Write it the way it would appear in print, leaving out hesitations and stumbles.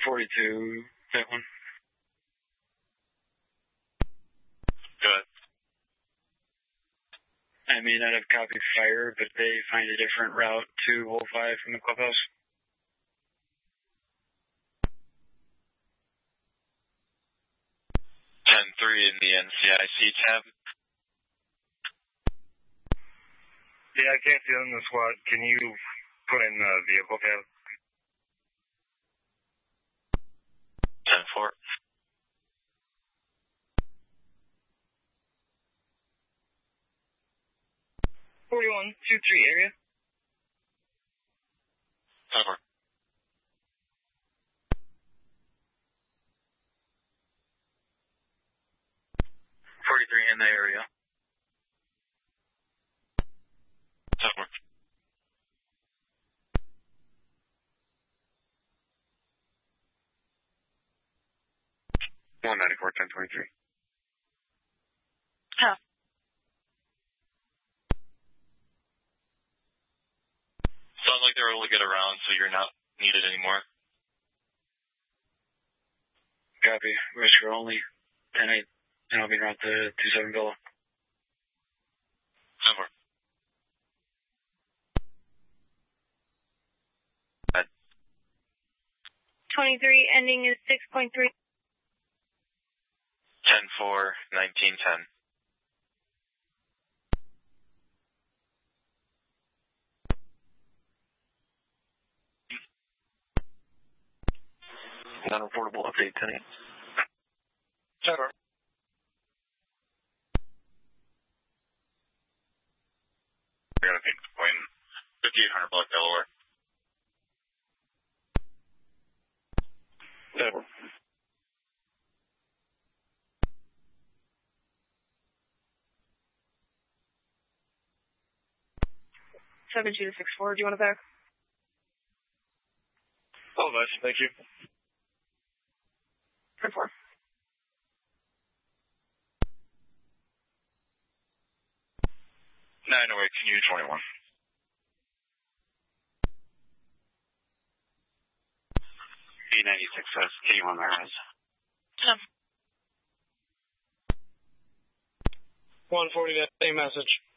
42, that one. Good. I may not have copied fire, but they find a different route to Hole 5 from the clubhouse. In the NCIC tab. Yeah, I can't see on the squad. Can you put in the vehicle tab? 10-4. area. 10-4. 43 in the area. 10-4. 194, 1023. Huh. Sounds like they're able to get around, so you're not needed anymore. Copy. Risker only. 10-8. And I'll be around to 27 Villa. 10-4. 23, ending is 6.3. 10-4, 19-10. Non-reportable update, 10-8. 10-4. I got a pink point. 5800 block Delaware. 10-4. 72-64. Do you want to back? Oh, nice. Thank you. 10-4. Can you 21? B96 says, can you on my rise? 140, same message.